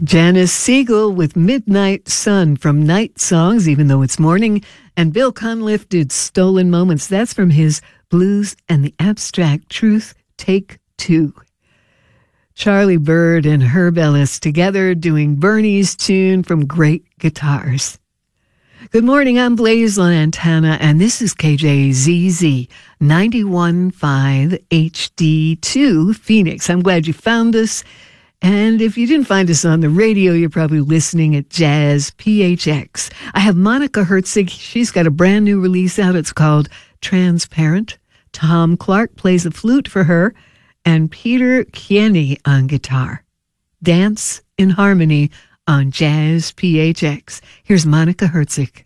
Janice Siegel with Midnight Sun from Night Songs, even though it's morning. And Bill Cunliffe did Stolen Moments. That's from his Blues and the Abstract Truth, Take Two. Charlie Bird and Herb Ellis together doing Bernie's tune from Great Guitars. Good morning, I'm Blaise Lantana, and this is KJZZ 91.5 HD2 Phoenix. I'm glad you found us. And if you didn't find us on the radio, you're probably listening at Jazz PHX. I have Monica Herzig. She's got a brand new release out. It's called Transparent. Tom Clark plays the flute for her, and Peter Kieni on guitar. Dance in Harmony on Jazz PHX. Here's Monica Herzig.